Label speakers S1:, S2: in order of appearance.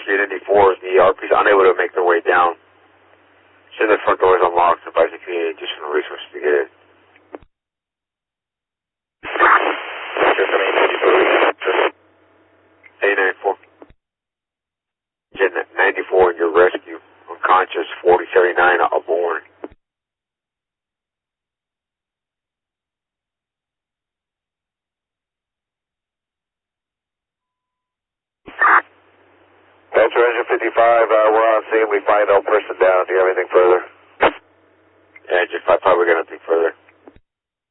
S1: Street, Indy 4. The RP's unable to make their way down. So the front door is unlocked, so basically additional resources to get in. A94. Jet 94 in your rescue. Unconscious, 4079 aboard. Delta Engine 55, we're on scene. We find no person down. Do you have anything further? Yeah, Engine 55, we got nothing further.